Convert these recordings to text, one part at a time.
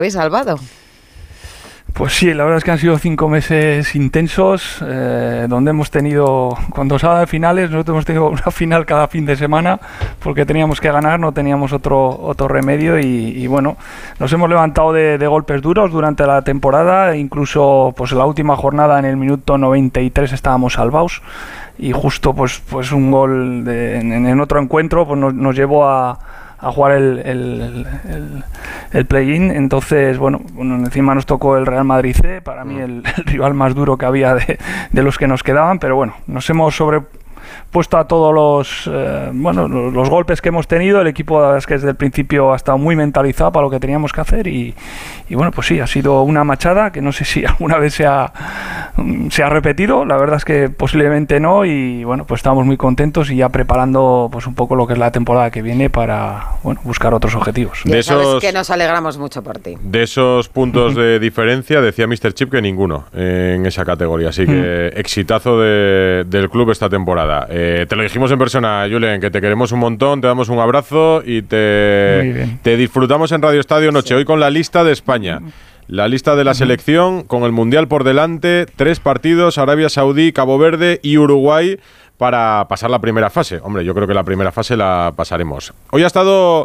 habéis salvado. Pues sí, la verdad es que han sido 5 meses intensos, donde hemos tenido, cuando se habla de finales, nosotros hemos tenido una final cada fin de semana, porque teníamos que ganar, no teníamos otro remedio, y bueno, nos hemos levantado de golpes duros durante la temporada, incluso pues en la última jornada, en el minuto 93, estábamos salvados, y justo pues un gol en otro encuentro pues nos llevó a jugar el play-in. Entonces, bueno, encima nos tocó el Real Madrid C, para mí el rival más duro que había de los que nos quedaban, pero bueno, nos hemos sobrepuesto a todos los golpes que hemos tenido. El equipo, la verdad es que desde el principio ha estado muy mentalizado para lo que teníamos que hacer, y bueno, pues sí, ha sido una machada que no sé si alguna vez se ha repetido, la verdad es que posiblemente no, y bueno, pues estamos muy contentos y ya preparando pues un poco lo que es la temporada que viene para, bueno, buscar otros objetivos. Ya sabes que nos alegramos mucho por ti. De esos puntos de diferencia, decía Mr. Chip que ninguno en esa categoría, así que exitazo del club esta temporada. Te lo dijimos en persona, Julen, que te queremos un montón, te damos un abrazo y te disfrutamos en Radio Estadio Noche, hoy con la lista de España. La lista de la selección, con el Mundial por delante, 3 partidos, Arabia Saudí, Cabo Verde y Uruguay, para pasar la primera fase. Hombre, yo creo que la primera fase la pasaremos. Hoy ha estado...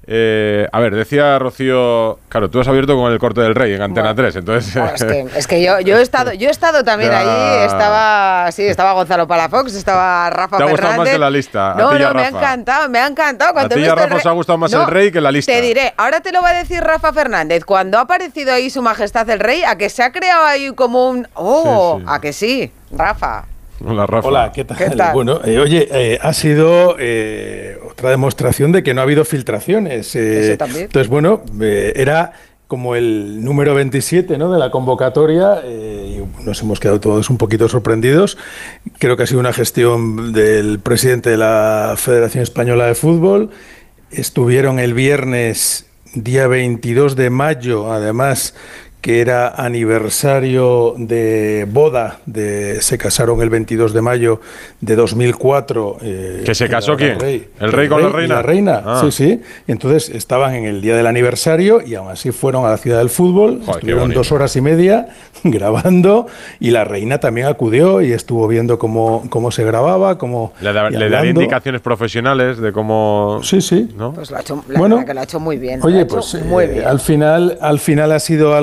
a ver, decía Rocío, claro, tú has abierto con el corte del Rey en Antena 3, entonces... Es que yo he estado también allí, estaba Gonzalo Palafox, estaba Rafa Fernández. ¿Te ha gustado más que la lista? No, me ha encantado. A ti y a Rafa os ha gustado más el Rey que la lista. Te diré, ahora te lo va a decir Rafa Fernández, cuando ha aparecido ahí Su Majestad el Rey, a que se ha creado ahí como un... Sí. A que sí, Rafa. Hola, Rafa. Hola, ¿qué tal? Bueno, ha sido otra demostración de que no ha habido filtraciones. Eso también. Entonces, bueno, era como el número 27, ¿no?, de la convocatoria, y nos hemos quedado todos un poquito sorprendidos. Creo que ha sido una gestión del presidente de la Federación Española de Fútbol. Estuvieron el viernes, día 22 de mayo, además, que era aniversario de boda, se casaron el 22 de mayo de 2004. ¿Que se casó quién? ¿El rey con la reina? La reina, sí. Y entonces estaban en el día del aniversario y aún así fueron a la Ciudad del Fútbol, estuvieron 2 horas y media grabando, y la reina también acudió y estuvo viendo cómo se grababa, le daría indicaciones profesionales de cómo... Sí. ¿no? Pues verdad que lo ha hecho muy bien. Oye, pues muy bien. Al final ha sido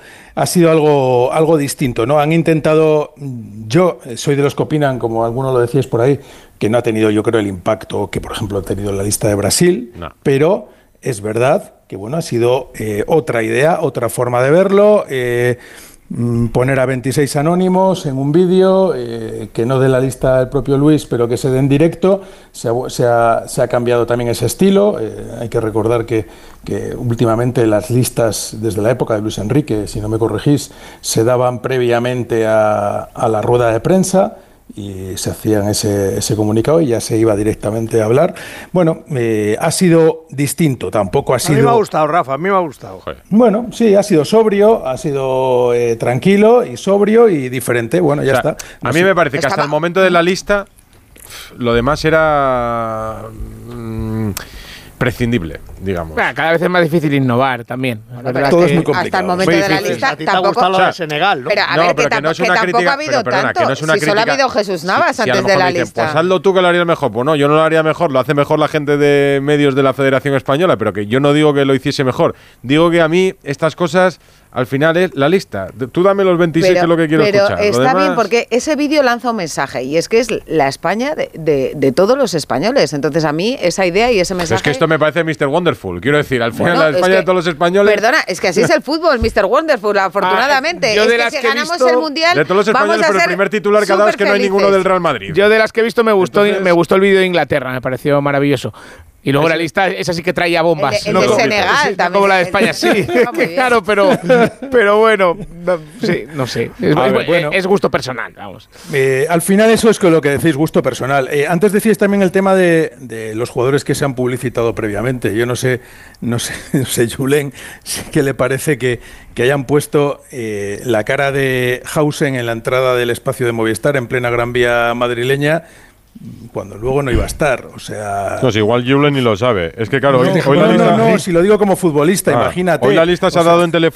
algo distinto, ¿no? Han intentado, yo soy de los que opinan, como algunos lo decíais por ahí, que no ha tenido, yo creo, el impacto que, por ejemplo, ha tenido la lista de Brasil, pero es verdad que, bueno, ha sido otra idea, otra forma de verlo, poner a 26 anónimos en un vídeo, que no de la lista del propio Luis, pero que se dé en directo. Se ha cambiado también ese estilo. Hay que recordar que últimamente las listas, desde la época de Luis Enrique, si no me corregís, se daban previamente a la rueda de prensa y se hacían ese comunicado y ya se iba directamente a hablar. Bueno, ha sido distinto, tampoco ha sido... A mí me ha gustado, Rafa, a mí me ha gustado. Bueno, sí, ha sido sobrio, ha sido tranquilo y sobrio y diferente. Bueno, ya está. A mí me parece que hasta el momento de la lista lo demás era... prescindible, digamos. Cada vez es más difícil innovar también. Bueno, todo es muy complicado. Hasta el momento de la lista a ti te ha gustado lo de Senegal, ¿no? Pero a ver, que tampoco ha habido tanto. Si solo ha habido Jesús Navas antes de la lista. Pues hazlo tú, que lo harías mejor. Pues no, yo no lo haría mejor. Lo hace mejor la gente de medios de la Federación Española, pero que yo no digo que lo hiciese mejor. Digo que a mí estas cosas... Al final es la lista. Tú dame los 26, que es lo que quiero escuchar. Pero está bien, porque ese vídeo lanza un mensaje, y es que es la España de todos los españoles. Entonces, a mí, esa idea y ese mensaje... Es que esto me parece Mr. Wonderful. Quiero decir, al final la España de todos los españoles... Perdona, es que así es el fútbol, Mr. Wonderful, afortunadamente. Yo es que si ganamos el Mundial, de todos los españoles, pero el primer titular que ha dado es que no hay ninguno del Real Madrid. Yo de las que he visto me gustó el vídeo de Inglaterra, me pareció maravilloso. Y luego la lista, esa sí que traía bombas. El de Senegal también. Como la de España, sí. Claro, pero bueno, sí, no sé. Es gusto personal, vamos. Al final eso es con lo que decís, gusto personal. Antes decíais también el tema de los jugadores que se han publicitado previamente. Yo no sé, Julen, ¿qué le parece que hayan puesto la cara de Hausen en la entrada del espacio de Movistar en plena Gran Vía madrileña? cuando luego no iba a estar. O sea... No, si igual Julen ni lo sabe. Es que claro, no, hoy la lista... No, si lo digo como futbolista, imagínate. Hoy la lista se ha dado en